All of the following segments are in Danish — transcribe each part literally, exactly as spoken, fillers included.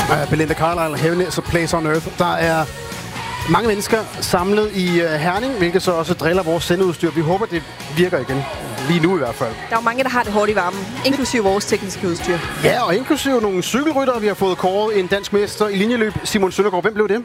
Uh, Belinda Carlisle, Heaven is a Place on Earth. Der er mange mennesker samlet i uh, Herning, hvilket så også driller vores sendeudstyr. Vi håber, det virker igen. Lige nu i hvert fald. Der er jo mange, der har det hårdt i varmen, inklusive vores tekniske udstyr. Ja, og inklusive nogle cykelryttere. Vi har fået kåret en dansk mester i linjeløb, Simon Søndergaard. Hvem blev det?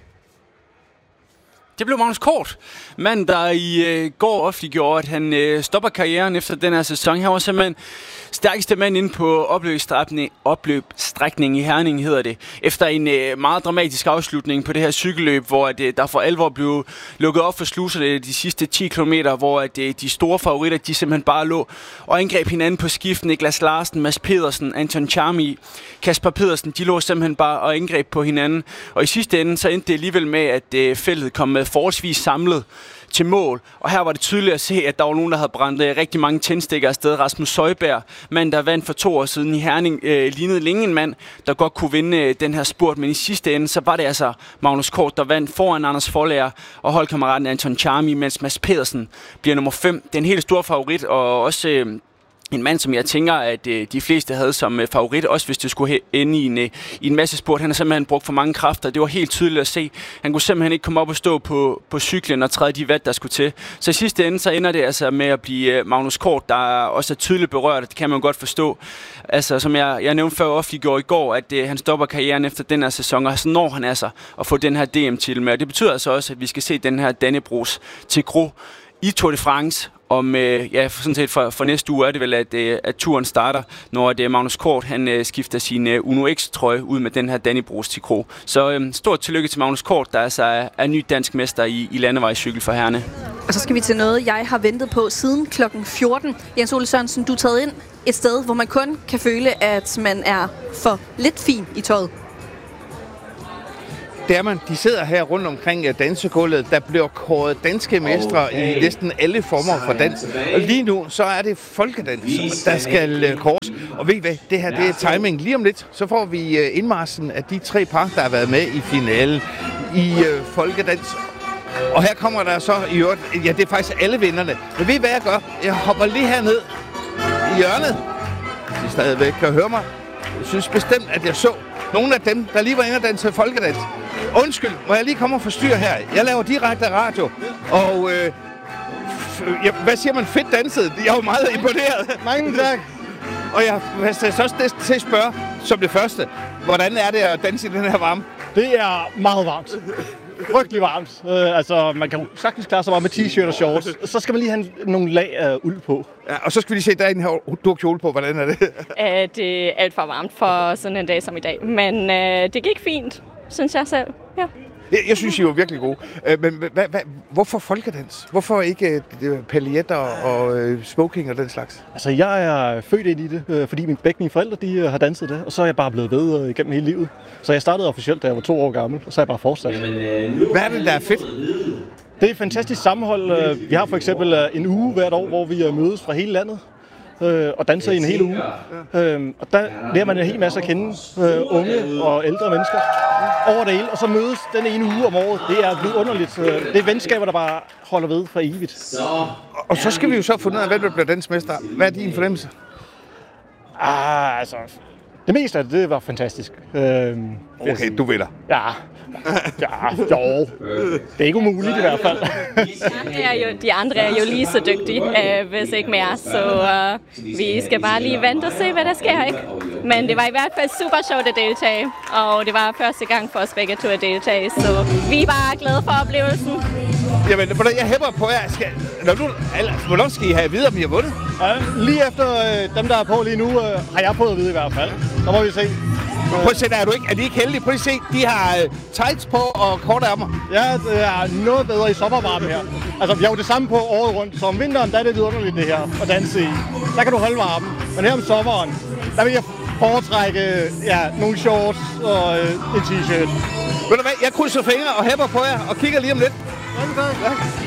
Det blev Magnus Kort, mand, der i øh, går offentliggjorde, at han øh, stopper karrieren efter den her sæson. Han var simpelthen stærkeste mand inde på opløbsstrækning, opløbsstrækning i Herning, hedder det. Efter en øh, meget dramatisk afslutning på det her cykelløb, hvor at, øh, der for alvor blev lukket op for sluserne de sidste ti kilometer, hvor at, øh, de store favoritter, de simpelthen bare lå og angreb hinanden på skift. Niklas Larsen, Mads Pedersen, Anton Charmi, Kasper Pedersen, de lå simpelthen bare og angreb på hinanden. Og i sidste ende, så endte det alligevel med, at øh, feltet kom med forholdsvis samlet til mål. Og her var det tydeligt at se, at der var nogen, der havde brændt øh, rigtig mange tændstikker afsted. Rasmus Søjberg, mand, der vandt for to år siden i Herning, øh, lignede længe en mand, der godt kunne vinde øh, den her spurt. Men i sidste ende, så var det altså Magnus Kort, der vandt foran Anders Forlager og holdkammeraten Anton Charmi, mens Mads Pedersen bliver nummer fem. Det er en helt stor favorit, og også Øh, en mand, som jeg tænker, at øh, de fleste havde som øh, favorit, også hvis det skulle ende i en, øh, i en masse spurt. Han har simpelthen brugt for mange kræfter. Det var helt tydeligt at se. Han kunne simpelthen ikke komme op og stå på, på cyklen og træde de vat, der skulle til. Så i sidste ende, så ender det altså med at blive øh, Magnus Kort, der også er tydeligt berørt. Det kan man godt forstå. Altså, som jeg, jeg nævnte før offentliggjorde i går, at øh, han stopper karrieren efter den her sæson, og så når han altså at få den her D M-titel med. Og det betyder altså også, at vi skal se den her Dannebrogs til Gros i Tour de France. Om, øh, ja, sådan set for, for næste uge er det vel, at, øh, at turen starter, når det Magnus Kort han øh, skifter sin øh, Uno X-trøje ud med den her Dannebrogs til Gros. Så øh, stort tillykke til Magnus Kort, der altså er, er ny dansk mester i, i landevejscykel for Herne. Og så skal vi til noget, jeg har ventet på siden klokken fjorten. Jens Ole Sørensen, du er taget ind et sted, hvor man kun kan føle, at man er for lidt fin i tøjet. Det er man. De sidder her rundt omkring dansegulvet, der bliver kåret danske mestre i næsten alle former for dans. Og lige nu, så er det folkedans, der skal kåres. Og ved I hvad, det her det er timing. Lige om lidt, så får vi indmarsen af de tre par, der har været med i finalen i uh, folkedans. Og her kommer der så i øvrigt, ja, det er faktisk alle vinderne. Men ved I hvad jeg gør? Jeg hopper lige herned i hjørnet. De stadigvæk kan høre mig. Jeg synes bestemt, at jeg så nogle af dem, der lige var inde og danse folkedans. Undskyld, må jeg lige komme og forstyrre her? Jeg laver direkte radio, og øh, ja, hvad siger man? Fedt danset. Jeg er jo meget imponeret. Mange tak. Og jeg vil så til at spørge som det første, hvordan er det at danse i den her varme? Det er meget varmt. Frygtelig varmt. Øh, altså, man kan sagtens klare sig bare med t-shirt og shorts. Så skal man lige have nogle lag af uld på. Ja, og så skal vi lige se, der er en her, du har kjole på. Hvordan er det? Æh, det er alt for varmt for sådan en dag som i dag. Men øh, det gik fint, synes jeg selv. Ja. Jeg, jeg synes, I var virkelig gode. Øh, men hva, hva, hvorfor folkedans? Hvorfor ikke øh, paljetter og øh, smoking og den slags? Altså, jeg er født ind i det, øh, fordi min, begge mine forældre de, øh, har danset det. Og så er jeg bare blevet ved øh, igennem hele livet. Så jeg startede officielt, da jeg var to år gammel. Og så er jeg bare fortsat. Hvad er det, der er fedt? Det er et fantastisk sammenhold. Vi har for eksempel en uge hvert år, hvor vi mødes fra hele landet. Øh, og danser i en hel uge. Øh, og der lærer man en hel masse at kende. Øh, unge og ældre mennesker over det hele. Og så mødes den ene uge om året. Det er vidunderligt. Øh, det er venskaber, der bare holder ved for evigt. Og, og så skal vi jo så finde ud af, hvem der bliver dansk mester. Hvad er din fornemmelse? Ah, altså... Det meste af det, det var fantastisk. Øh, okay, du vinder. Ja. Ja, jo. Det er ikke umuligt i hvert fald. De andre er jo, de andre er jo lige så dygtige, øh, hvis ikke mere. Så øh, vi skal bare lige vente og se, hvad der sker, ikke? Men det var i hvert fald super sjovt at deltage. Og det var første gang for os begge to at deltage. Så vi er bare glade for oplevelsen. Jamen, jeg hæpper på jer. Skal, når du, hvornår skal I have at vide, om I har vundet? Ja, lige efter øh, dem, der er på lige nu, øh, har jeg fået at vide i hvert fald. Så må vi se. Prøv at se, er, du ikke, er de ikke heldige? Prøv at se, de har uh, tights på og korte ærmer. Ja, det er noget bedre i sommervarme her. Altså, vi har jo det samme på året rundt, så om vinteren, der er det vidunderligt det her at danse i. Der kan du holde varmen. Men her om sommeren, der vil jeg foretrække ja, nogle shorts og øh, en t-shirt. Ved du hvad, jeg krydser fingre og hæpper på jer og kigger lige om lidt. Mange tak.